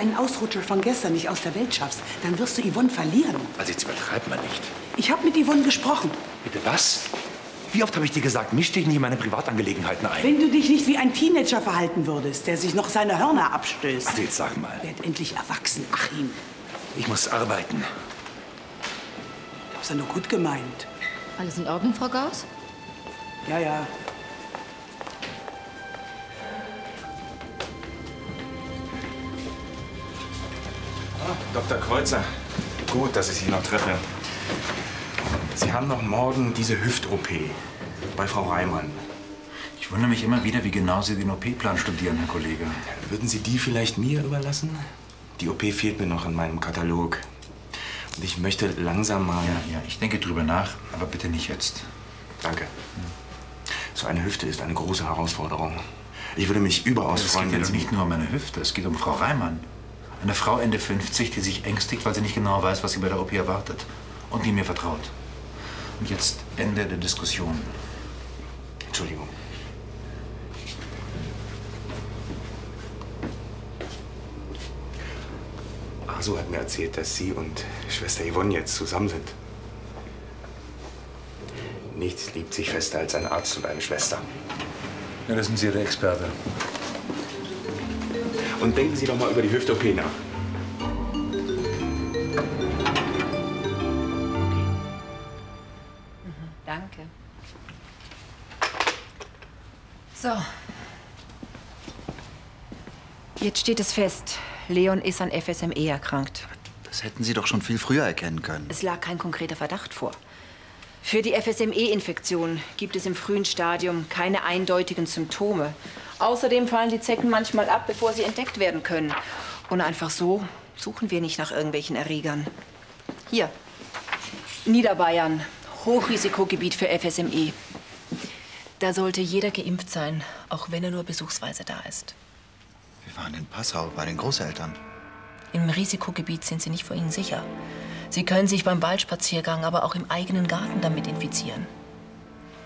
deinen Ausrutscher von gestern nicht aus der Welt schaffst, dann wirst du Yvonne verlieren. Also jetzt übertreibt man nicht. Ich habe mit Yvonne gesprochen. Bitte was? Wie oft habe ich dir gesagt, misch dich nicht in meine Privatangelegenheiten ein? Wenn du dich nicht wie ein Teenager verhalten würdest, der sich noch seine Hörner abstößt. Also jetzt sag mal. Werd endlich erwachsen, Achim. Ich muss arbeiten. Du hast ja nur gut gemeint. Alles in Ordnung, Frau Gauss? Ja, ja. Dr. Kreuzer, gut, dass ich Sie noch treffe. Sie haben noch morgen diese Hüft-OP bei Frau Reimann. Ich wundere mich immer wieder, wie genau Sie den OP-Plan studieren, Herr Kollege. Würden Sie die vielleicht mir überlassen? Die OP fehlt mir noch in meinem Katalog. Und ich möchte langsam mal... Ja, ich denke drüber nach, aber bitte nicht jetzt. Danke. So eine Hüfte ist eine große Herausforderung. Ich würde mich überaus freuen, wenn Sie... Es geht ja nicht nur um eine Hüfte, es geht um Frau Reimann. Eine Frau Ende 50, die sich ängstigt, weil sie nicht genau weiß, was sie bei der OP erwartet. Und die mir vertraut. Und jetzt Ende der Diskussion. Entschuldigung. Asu hat mir erzählt, dass Sie und Schwester Yvonne jetzt zusammen sind. Nichts liebt sich fester als ein Arzt und eine Schwester. Ja, das sind Sie der Experte. Und denken Sie doch mal über die Hüft-OP nach. Danke. So. Jetzt steht es fest. Leon ist an FSME erkrankt. Das hätten Sie doch schon viel früher erkennen können. Es lag kein konkreter Verdacht vor. Für die FSME-Infektion gibt es im frühen Stadium keine eindeutigen Symptome. Außerdem fallen die Zecken manchmal ab, bevor sie entdeckt werden können. Und einfach so suchen wir nicht nach irgendwelchen Erregern. Hier, Niederbayern, Hochrisikogebiet für FSME. Da sollte jeder geimpft sein, auch wenn er nur besuchsweise da ist. Wir waren in Passau bei den Großeltern. Im Risikogebiet sind Sie nicht vor Ihnen sicher. Sie können sich beim Waldspaziergang, aber auch im eigenen Garten damit infizieren.